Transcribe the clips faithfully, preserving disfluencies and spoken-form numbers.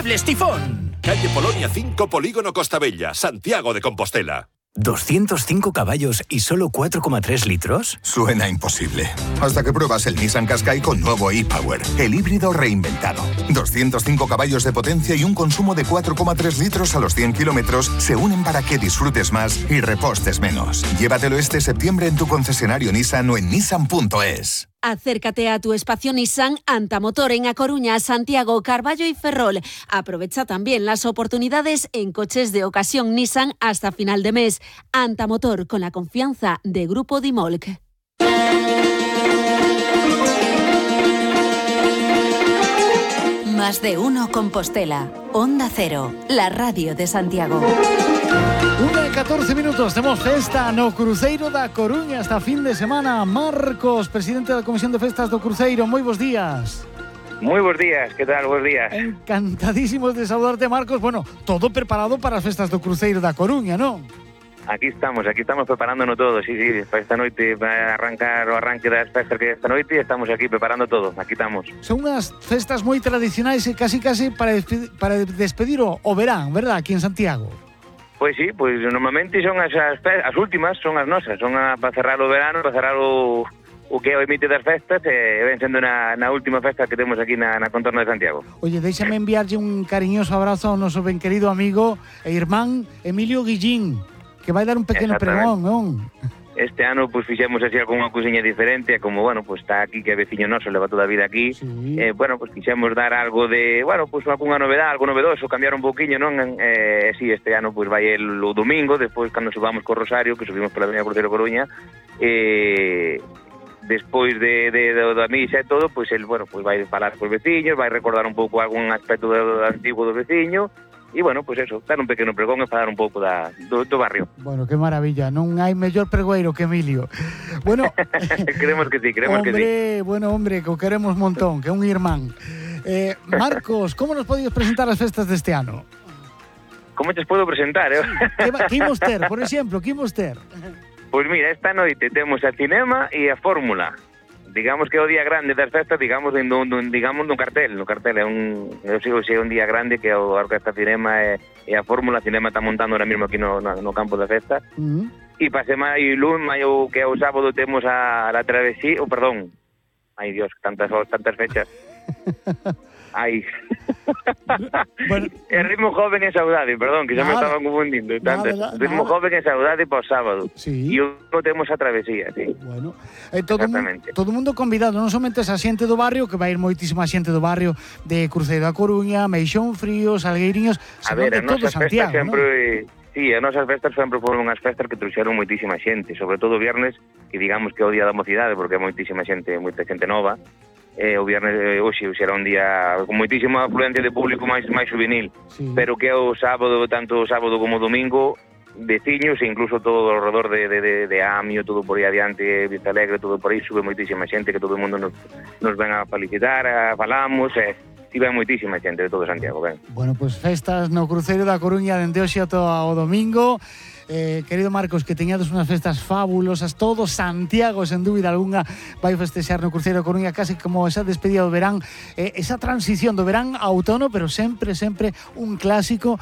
Cables Tifón. Calle Polonia cinco, Polígono Costabella, Santiago de Compostela. ¿doscientos cinco caballos y solo cuatro coma tres litros? Suena imposible. Hasta que pruebas el Nissan Qashqai con nuevo e-Power, el híbrido reinventado. doscientos cinco caballos de potencia y un consumo de cuatro coma tres litros a los cien kilómetros se unen para que disfrutes más y repostes menos. Llévatelo este septiembre en tu concesionario Nissan o en nissan punto es. Acércate a tu espacio Nissan Antamotor en A Coruña, Santiago, Carballo y Ferrol. Aprovecha también las oportunidades en coches de ocasión Nissan hasta final de mes. Antamotor, con la confianza de Grupo Dimolc. Más de uno Compostela. Onda Cero, la radio de Santiago. Una e catorce minutos, temos festa no Cruceiro da Coruña esta fin de semana. Marcos, presidente da Comisión de Festas do Cruceiro, moi bons días. Moi bons días, que tal? Bons días. Encantadísimos de saludarte, Marcos. Bueno, todo preparado para as festas do Cruceiro da Coruña, non? Aquí estamos, aquí estamos preparándonos todo, sí, sí, para esta noite, para arrancar o arranque das festas que esta noite, estamos aquí preparando todo, aquí estamos. Son unhas festas moi tradicionais e casi casi para despedir, para despedir o, o verán, verdad, aquí en Santiago. Pois sí, pois normalmente son as, as, as últimas, son as nosas, son a, para cerrar o verano, para cerrar o, o que é o emite das festas, e ven sendo na, na última festa que temos aquí na, na contorno de Santiago. Oye, déxame enviarlle un cariñoso abrazo ao noso ben querido amigo e irmán Emilio Guillín, que vai dar un pequeno pregón, non? Este ano, pois, fixemos así algunha cousiña diferente, como, bueno, pois, está aquí, que é veciño noso, leva toda a vida aquí, sí. eh, bueno, pois, quixemos dar algo de, bueno, pois, algunha novedade, algo novedoso, cambiar un pouquiño, non? Eh, sí, este ano, pois, vai el o domingo, despois, cando subamos co Rosario, que subimos pola Avenida Cruceiro Coruña, eh, despois de, de, de, da misa e todo, pois, el, bueno, pois, vai falar cos veciños, vai recordar un pouco algún aspecto do, do antigo do veciño. E, bueno, pois pues eso, dar un pequeno pregón e falar un pouco da, do, do barrio. Bueno, que maravilla, non hai mellor pregoeiro que Emilio. Bueno, creemos que sí, creemos hombre, que sí. Bueno, hombre, que o queremos montón, que é un irmán. Eh, Marcos, como nos podías presentar as festas deste ano? Como te podo presentar? Eh? Que, que imos ter, por exemplo, que imos ter? Pois mira, esta noite temos a cinema e a fórmula. Digamos que é o día grande das festas, digamos, no, no, digamos no cartel, no cartel é un, eu sigo se é un día grande que é o Orquesta Cinema e, e a Fórmula Cinema está montando ahora mesmo aquí no, no, no campo da festa. Uh-huh. E para semana e lunes, maio, que é o sábado, temos a la travesía, oh, perdón. Ai, Dios, tantas tantas fechas. Ai. Bueno, el ritmo joven e saudade, perdón, que xa me estaba confundindo. Tanto, nada, ritmo nada. Joven e saudade para o sábado. Sí. E o temos a travesía, sí. Bueno, eh, todo todo mundo convidado, non somente esa xente do barrio, que vai ir moitísima xente do barrio de Cruceiro da Coruña, Meixón Frío, Salgueiriños, a ver, de todo Santiago, sempre, ¿no? Sí, as nosas festas sempre foron unhas festas que trouxeron moitísima xente, sobre todo o viernes, que digamos que é o día da mocidade, porque é moitísima xente, moita xente nova. Eh, o viernes, eh, hoxe, hoxe era un día con moitísima afluencia de público máis máis juvenil, sí. Pero que é o sábado, tanto o sábado como o domingo, veciños e incluso todo ao redor de, de, de, de Amio, todo por aí adiante, Vista Alegre, todo por aí, sube moitísima xente, que todo o mundo nos, nos ven a felicitar, a falamos, e eh, ven moitísima xente de todo Santiago, ben. Bueno, pois pues festas no Cruceiro da Coruña dende hoxe ata o domingo. Eh, querido Marcos, que teñades unhas festas fabulosas, todo Santiago, sen dúbida algunha, vai festexar no Cruceiro da Coruña, casi como esa despedida do verán, eh, esa transición do verán a outono, pero sempre, sempre un clásico.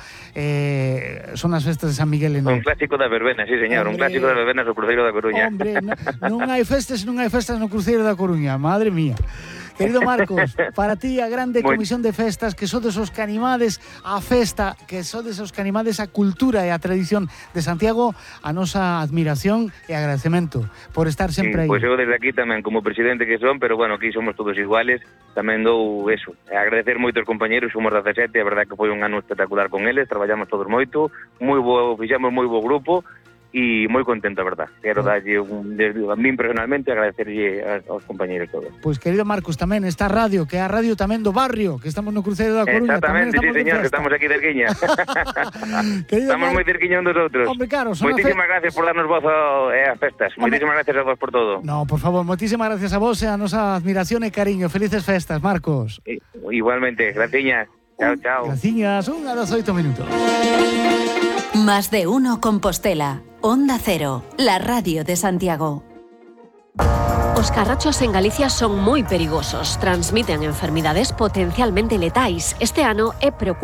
Eh, son as festas de San Miguel en... Un clásico da verbena, sí, señor, hombre, un clásico da verbena no Cruceiro da Coruña. Hombre, non, non hai festas, non hai festas no Cruceiro da Coruña, madre mía. Querido Marcos, para ti a grande comisión de festas, que sodes os que animades a festa, que sodes os que animades a cultura e a tradición de Santiago, a nosa admiración e agradecemento por estar sempre sí, aí. Pois eu desde aquí tamén, como presidente que son, pero bueno, aquí somos todos iguales, tamén dou eso, agradecer moito aos compañeros, somos dezasete, a verdade que foi un ano espectacular con eles, traballamos todos moito, moi bo, fixamos moi bo grupo, e moi contento, a verdad. Quero darlle un, a mí personalmente agradecerlle aos compañeros todos. Pois, querido Marcos, tamén esta radio, que é a radio tamén do barrio, que estamos no Cruceiro da Coruña. Exactamente, sí, señor, que estamos aquí cerquiña. Estamos moi cerquiña un dos outros. Hombre, claro, moitísimas fe... gracias por darnos voz e as festas. Hombre... Moitísimas gracias a vos por todo. No, por favor, moitísimas gracias a vos e a nosa admiración e cariño. Felices festas, Marcos. I, igualmente, graciñas. Chao, chao. Graciñas, unha das oito minutos. Más de uno Compostela. Onda Cero, la radio de Santiago. Os carrachos en Galicia son moi perigosos. Transmiten enfermidades potencialmente letais. Este ano é preocupante.